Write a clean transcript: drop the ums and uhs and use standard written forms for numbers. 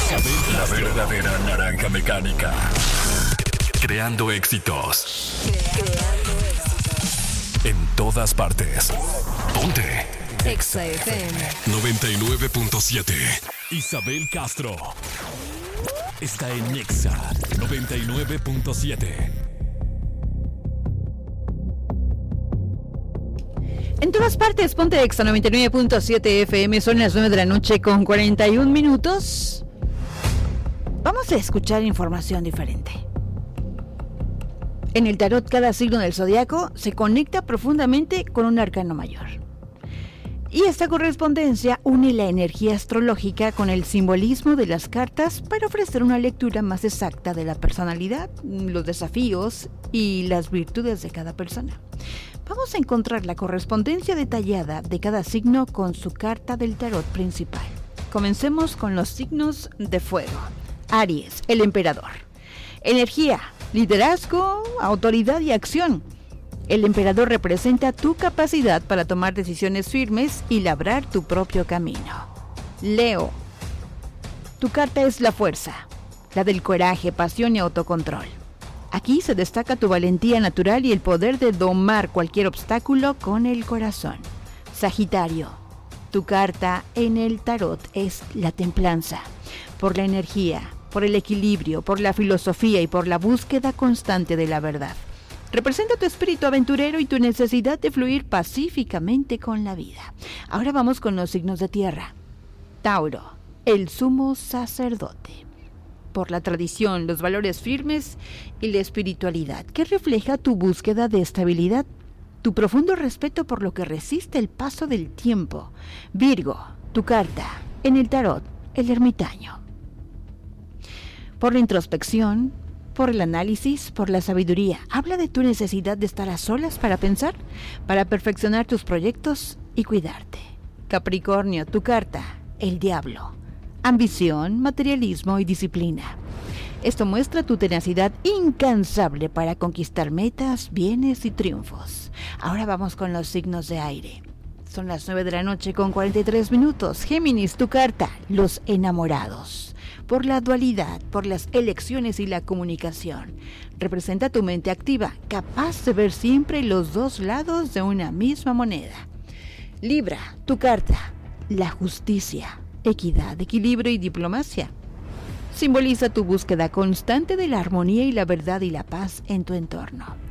La verdadera naranja mecánica. Creando éxitos. En todas partes. Ponte. Exa FM 99.7. Isabel Castro está en Exa 99.7. En todas partes, ponte Exa 99.7 FM. Son las 9 de la noche con 41 minutos. Vamos a escuchar información diferente. En el tarot, cada signo del zodiaco se conecta profundamente con un arcano mayor. Y esta correspondencia une la energía astrológica con el simbolismo de las cartas para ofrecer una lectura más exacta de la personalidad, los desafíos y las virtudes de cada persona. Vamos a encontrar la correspondencia detallada de cada signo con su carta del tarot principal. Comencemos con los signos de fuego. Aries, el emperador. Energía, liderazgo, autoridad y acción. El emperador representa tu capacidad para tomar decisiones firmes y labrar tu propio camino. Leo, tu carta es la fuerza, la del coraje, pasión y autocontrol. Aquí se destaca tu valentía natural y el poder de domar cualquier obstáculo con el corazón. Sagitario, tu carta en el tarot es la templanza, por la energía, por el equilibrio, por la filosofía y por la búsqueda constante de la verdad. Representa tu espíritu aventurero y tu necesidad de fluir pacíficamente con la vida. Ahora vamos con los signos de tierra. Tauro, el sumo sacerdote. Por la tradición, los valores firmes y la espiritualidad, que refleja tu búsqueda de estabilidad, tu profundo respeto por lo que resiste el paso del tiempo. Virgo, tu carta en el tarot, el ermitaño. Por la introspección, por el análisis, por la sabiduría. Habla de tu necesidad de estar a solas para pensar, para perfeccionar tus proyectos y cuidarte. Capricornio, tu carta, el diablo. Ambición, materialismo y disciplina. Esto muestra tu tenacidad incansable para conquistar metas, bienes y triunfos. Ahora vamos con los signos de aire. Son las 9 de la noche con 43 minutos. Géminis, tu carta, los enamorados. Por la dualidad, por las elecciones y la comunicación. Representa tu mente activa, capaz de ver siempre los dos lados de una misma moneda. Libra, tu carta, la justicia, equidad, equilibrio y diplomacia. Simboliza tu búsqueda constante de la armonía y la verdad y la paz en tu entorno.